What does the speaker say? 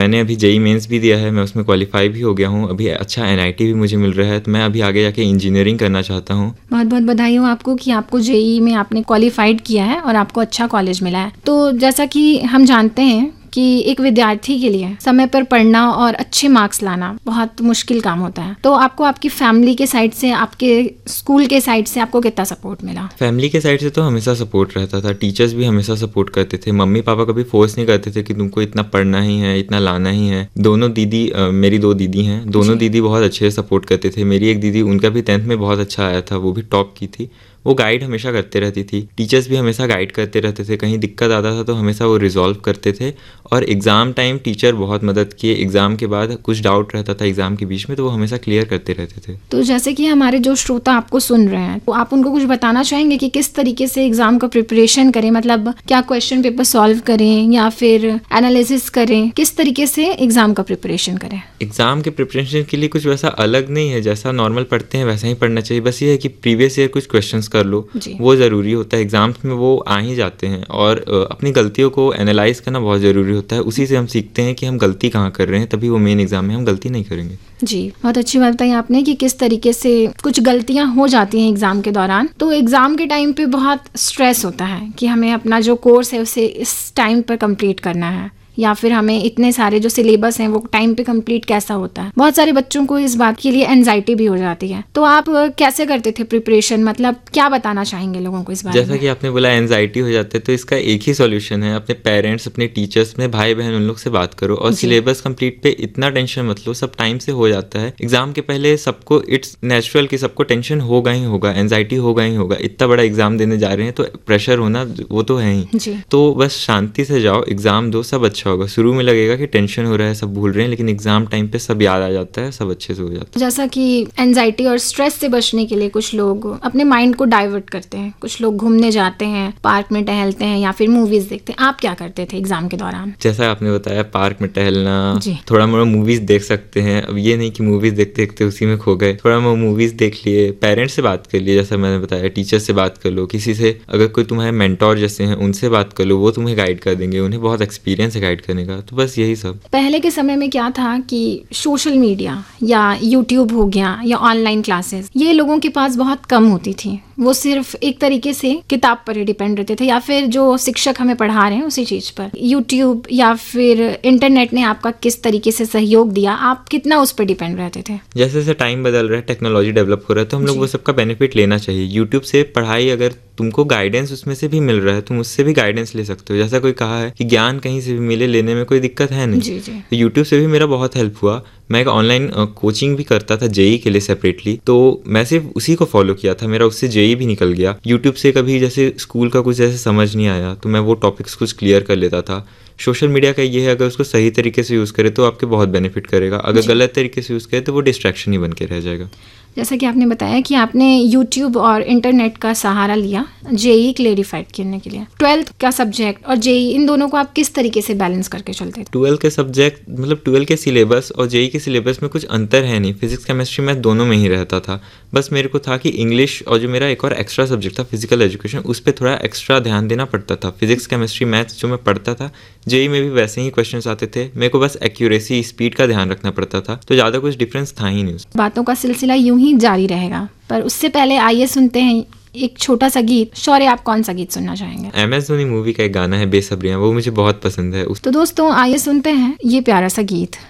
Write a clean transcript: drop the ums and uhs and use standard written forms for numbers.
मैंने अभी JEE mains भी दिया है, मैं उसमें क्वालिफाई भी हो गया हूँ, अभी अच्छा एनआईटी भी मुझे मिल रहा है, तो मैं अभी आगे जाके इंजीनियरिंग करना चाहता हूँ। बहुत बहुत बधाई हो आपको कि आपको जेईई में आपने क्वालिफाइड किया है और आपको अच्छा कॉलेज मिला है। तो जैसा कि हम जानते हैं कि एक विद्यार्थी के लिए समय पर पढ़ना और अच्छे मार्क्स लाना बहुत मुश्किल काम होता है। तो आपको आपकी फैमिली के साइड से, आपके स्कूल के साइड से आपको कितना सपोर्ट मिला? फैमिली के साइड से तो हमेशा सपोर्ट रहता था, टीचर्स भी हमेशा सपोर्ट करते थे, मम्मी पापा कभी फोर्स नहीं करते थे कि तुमको इतना पढ़ना ही है, इतना लाना ही है। दोनों दीदी, मेरी 2 दीदी हैं, दोनों दीदी बहुत अच्छे से सपोर्ट करते थे। मेरी एक दीदी, उनका भी 10th में बहुत अच्छा आया था, वो भी टॉप की थी, वो गाइड हमेशा करते रहती थी। टीचर्स भी हमेशा गाइड करते रहते थे, कहीं दिक्कत आता था तो हमेशा वो रिजॉल्व करते थे। और एग्ज़ाम टाइम टीचर बहुत मदद किए, एग्ज़ाम के बाद कुछ डाउट रहता था एग्ज़ाम के बीच में तो वो हमेशा क्लियर करते रहते थे। तो जैसे कि हमारे जो श्रोता आपको सुन रहे हैं, तो आप उनको कुछ बताना चाहेंगे कि किस तरीके से एग्ज़ाम का प्रिपरेशन करें? मतलब क्या क्वेश्चन पेपर सॉल्व करें या फिर एनालिसिस करें? किस तरीके से एग्ज़ाम का प्रिपरेशन करें? एग्ज़ाम के प्रिपरेशन के लिए कुछ वैसा अलग नहीं है, जैसा नॉर्मल पढ़ते हैं वैसा ही पढ़ना चाहिए। बस ये है कि प्रीवियस ईयर कुछ क्वेश्चंस कर लो, वो ज़रूरी होता है, एग्ज़ाम्स में वो आ ही जाते हैं। और अपनी गलतियों को एनालाइज करना बहुत ज़रूरी होता है, उसी से हम सीखते हैं कि हम गलती कहाँ कर रहे हैं, तभी वो मेन एग्ज़ाम में हम गलती नहीं करेंगे। जी, बहुत अच्छी बात बताई आपने कि किस तरीके से कुछ गलतियां हो जाती हैं एग्ज़ाम के दौरान। तो एग्ज़ाम के टाइम पे बहुत स्ट्रेस होता है कि हमें अपना जो कोर्स है उसे इस टाइम पर कंप्लीट करना है, या फिर हमें इतने सारे जो सिलेबस हैं वो टाइम पे कंप्लीट कैसा होता है। बहुत सारे बच्चों को इस बात के लिए एंजाइटी भी हो जाती है। तो आप कैसे करते थे प्रिपरेशन? मतलब क्या बताना चाहेंगे लोगों को इस बारे में? जैसा कि आपने बोला एंजाइटी हो जाता है, तो इसका एक ही सॉल्यूशन है, अपने पेरेंट्स, अपने टीचर्स, अपने भाई बहन, उन लोग से बात करो और सिलेबस कंप्लीट पे इतना टेंशन मत लो, सब टाइम से हो जाता है। एग्जाम के पहले सबको इट्स नेचुरल कि सबको टेंशन होगा ही होगा, एंजाइटी होगा ही होगा, इतना बड़ा एग्जाम देने जा रहे हैं तो प्रेशर होना वो तो है ही। तो बस शांति से जाओ, एग्जाम दो, सब अच्छा होगा। शुरू में लगेगा कि टेंशन हो रहा है, सब भूल रहे हैं, लेकिन एग्जाम टाइम पे सब याद आ जाता है, सब अच्छे से हो जाता है। जैसा कि एंजाइटी और स्ट्रेस से बचने के लिए कुछ लोग अपने माइंड को डाइवर्ट करते हैं, कुछ लोग घूमने जाते हैं, पार्क में टहलते हैं या फिर मूवीज देखते हैं। आप क्या करते थे एग्जाम के दौरान? जैसा आपने बताया, पार्क में टहलना, थोड़ा मोड़ा मूवीज देख सकते हैं। अब ये नहीं कि मूवीज देखते देखते उसी में खो गए, थोड़ा मोड़ा मूवीज देख लिए, पेरेंट्स से बात कर लिए, जैसा मैंने बताया, टीचर से बात कर लो, किसी से अगर कोई तुम्हारे मेंटोर जैसे हैं उनसे बात कर लो, वो तुम्हें गाइड कर देंगे, उन्हें बहुत एक्सपीरियंस है गाइड करने का। तो बस यही सब। पहले के समय में क्या था कि सोशल मीडिया या यूट्यूब हो गया या ऑनलाइन क्लासेस, ये लोगों के पास बहुत कम होती थी। वो सिर्फ एक तरीके से किताब पर ही डिपेंड रहते थे या फिर जो शिक्षक हमें पढ़ा रहे हैं उसी चीज पर। यूट्यूब या फिर इंटरनेट ने आपका किस तरीके से सहयोग दिया? आप कितना उस पर डिपेंड रहते थे? जैसे जैसे टाइम बदल रहा है, टेक्नोलॉजी डेवलप हो रहा है, तो हम लोग वो सबका बेनिफिट लेना चाहिए। यूट्यूब से पढ़ाई, अगर तुमको गाइडेंस उसमें से भी मिल रहा है, तुम उससे भी गाइडेंस ले सकते हो। जैसा कोई कहा है कि ज्ञान कहीं से भी मिले, लेने में कोई दिक्कत है नहीं। तो यूट्यूब से भी मेरा बहुत हेल्प हुआ। मैं एक ऑनलाइन कोचिंग भी करता था जेईई के लिए सेपरेटली, तो मैं सिर्फ उसी को फॉलो किया था, मेरा उससे जेईई भी निकल गया। यूट्यूब से कभी जैसे स्कूल का कुछ जैसे समझ नहीं आया तो मैं वो टॉपिक्स कुछ क्लियर कर लेता था। सोशल मीडिया का ये है, अगर उसको सही तरीके से यूज़ करे तो आपके बहुत बेनिफिट करेगा, अगर गलत तरीके से यूज़ करे तो वो डिस्ट्रैक्शन ही बन के रह जाएगा। जैसा कि आपने बताया कि आपने यूट्यूब और इंटरनेट का सहारा लिया जेईई क्लेरिफाइड करने के लिए। 12th का सब्जेक्ट और जेईई, इन दोनों को आप किस तरीके से बैलेंस करके चलते थे? 12 के सब्जेक्ट, मतलब 12 के सिलेबस और जेईई के सिलेबस में कुछ अंतर है नहीं। फिजिक्स, केमिस्ट्री, मैथ दोनों में ही रहता था। बस मेरे को था कि इंग्लिश और जो मेरा एक और एक्स्ट्रा सब्जेक्ट था फिजिकल एजुकेशन, उस पर थोड़ा एक्स्ट्रा ध्यान देना पड़ता था। फिजिक्स, केमिस्ट्री, मैथ जो मैं पढ़ता था, जेईई में भी वैसे ही क्वेश्चंस आते थे। मेरे को बस एक्यूरेसी, स्पीड का ध्यान रखना पड़ता था, तो ज़्यादा कुछ डिफरेंस था ही नहीं। बातों का सिलसिला यूं ही जारी रहेगा, पर उससे पहले आइए सुनते हैं एक छोटा सा गीत। शौर्य, आप कौन सा गीत सुनना चाहेंगे? MS धोनी मूवी का एक गाना है बेसब्रियां, वो मुझे बहुत पसंद है। तो दोस्तों आइए सुनते हैं ये प्यारा सा गीत।